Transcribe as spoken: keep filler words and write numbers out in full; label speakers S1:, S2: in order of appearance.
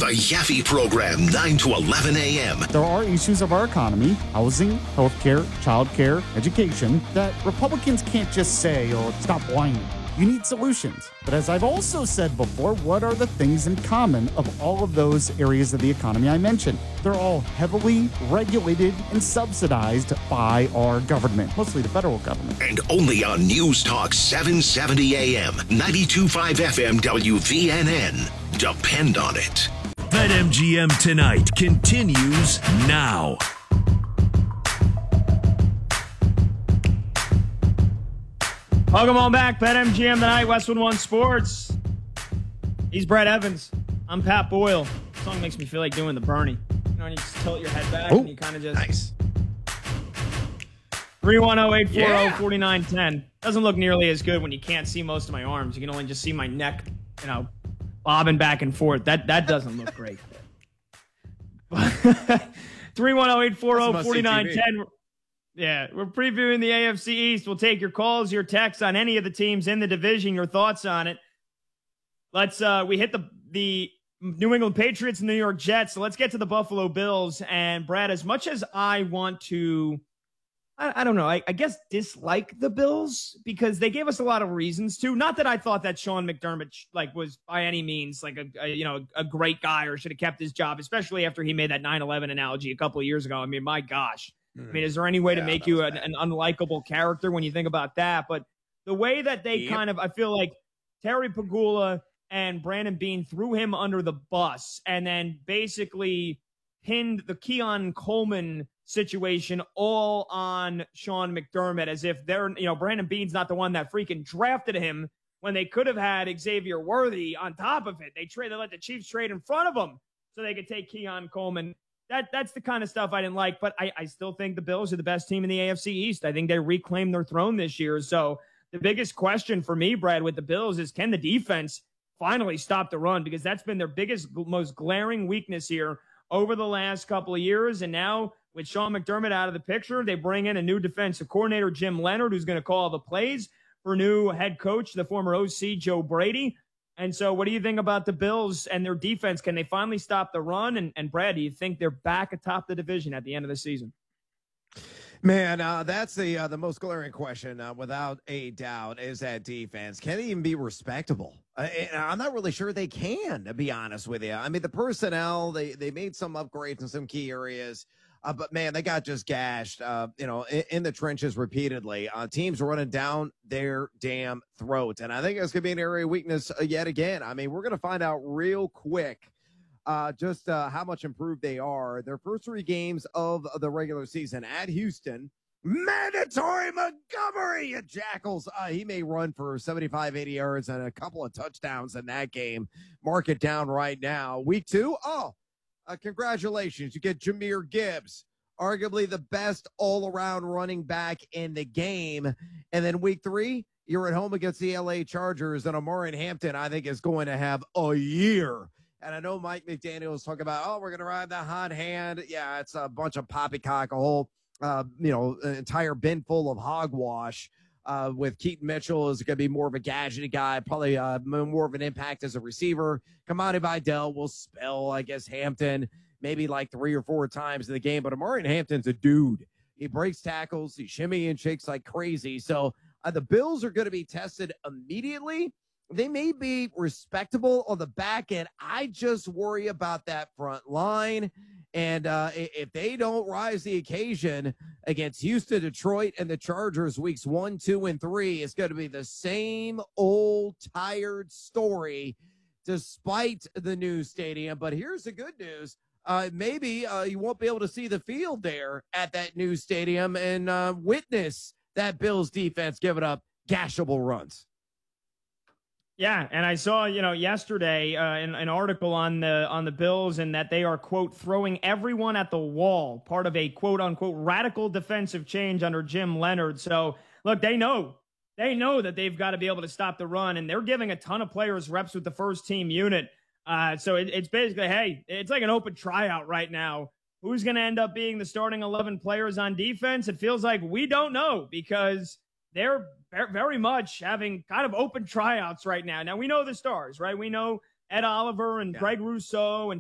S1: The Yaffe Program, nine to eleven a.m.
S2: There are issues of our economy, housing, healthcare, childcare, education, that Republicans can't just say, oh, stop whining. You need solutions. But as I've also said before, what are the things in common of all of those areas of the economy I mentioned? They're all heavily regulated and subsidized by our government, mostly the federal government.
S1: And only on News Talk seven seventy a.m., ninety-two point five F M W V N N. Depend on it.
S3: BetMGM Tonight continues now.
S4: Welcome on back. BetMGM Tonight, Westwood One Sports. He's Brett Evans. I'm Pat Boyle. This song makes me feel like doing the Bernie. You know, and you just tilt your head back
S5: oh,
S4: and you kind of just...
S5: Nice.
S4: three one zero, eight four zero, four nine one zero. Doesn't look nearly as good when you can't see most of my arms. You can only just see my neck, you know, bobbing back and forth. That that doesn't look great. three one zero, eight four zero, four nine one zero. Yeah, we're previewing the A F C East. We'll take your calls, your texts on any of the teams in the division, your thoughts on it. Let's uh we hit the the New England Patriots and New York Jets. So let's get to the Buffalo Bills. And Brad, as much as I want to I, I don't know, I, I guess dislike the Bills because they gave us a lot of reasons to. Not that I thought that Sean McDermott like was by any means like a, a you know a great guy or should have kept his job, especially after he made that nine eleven analogy a couple of years ago. I mean, my gosh. I mean, is there any way
S5: yeah,
S4: to make you an, an unlikable character when you think about that? But the way that they yep. kind of, I feel like Terry Pagula and Brandon Beane threw him under the bus and then basically pinned the Keon Coleman situation all on Sean McDermott as if they're, you know, Brandon Beane's not the one that freaking drafted him when they could have had Xavier Worthy on top of it. They traded, they let the Chiefs trade in front of them so they could take Keon Coleman. That that's the kind of stuff I didn't like, but I, I still think the Bills are the best team in the A F C East. I think they reclaimed their throne this year. So the biggest question for me, Brad, with the Bills is can the defense finally stop the run? Because that's been their biggest, most glaring weakness here over the last couple of years. And now with Sean McDermott out of the picture, they bring in a new defensive coordinator, Jim Leonard, who's going to call the plays for new head coach, the former O C, Joe Brady. And so what do you think about the Bills and their defense? Can they finally stop the run? And, and Brad, do you think they're back atop the division at the end of the season?
S5: Man, uh, that's the uh, the most glaring question, uh, without a doubt, is that defense. Can they even be respectable? Uh, I'm not really sure they can, to be honest with you. I mean, the personnel, they, they made some upgrades in some key areas. Uh, but, man, they got just gashed, uh, you know, in, in the trenches repeatedly. Uh, teams running down their damn throat. And I think it's going to be an area of weakness uh, yet again. I mean, we're going to find out real quick uh, just uh, how much improved they are. Their first three games of the regular season at Houston, mandatory Montgomery, you jackals. Uh, he may run for seventy-five, eighty yards and a couple of touchdowns in that game. Mark it down right now. Week two, oh. Uh, congratulations. You get Jahmyr Gibbs, arguably the best all-around running back in the game. And then week three, you're at home against the L A Chargers, and Omarion Hampton, I think, is going to have a year. And I know Mike McDaniel was talking about, oh, we're going to ride the hot hand. Yeah, it's a bunch of poppycock, a whole, uh, you know, an entire bin full of hogwash. Uh, with Keaton Mitchell is going to be more of a gadgety guy, probably uh, more of an impact as a receiver. Kamani Vidal will spell, I guess, Hampton maybe like three or four times in the game. But Omarion Hampton's a dude. He breaks tackles. He shimmy and shakes like crazy. So uh, the Bills are going to be tested immediately. They may be respectable on the back end. I just worry about that front line. And uh, if they don't rise the occasion against Houston, Detroit, and the Chargers weeks one, two, and three, it's going to be the same old tired story despite the new stadium. But here's the good news. Uh, maybe uh, you won't be able to see the field there at that new stadium and uh, witness that Bills defense giving up gashable runs.
S4: Yeah, and I saw, you know, yesterday uh, an, an article on the on the Bills and that they are, quote, throwing everyone at the wall, part of a, quote, unquote, radical defensive change under Jim Leonard. So, look, they know. They know that they've got to be able to stop the run, and they're giving a ton of players reps with the first team unit. Uh, so it, it's basically, hey, it's like an open tryout right now. Who's going to end up being the starting eleven players on defense? It feels like we don't know because they're very much having kind of open tryouts right now. Now, we know the stars, right? We know Ed Oliver and yeah. Greg Rousseau and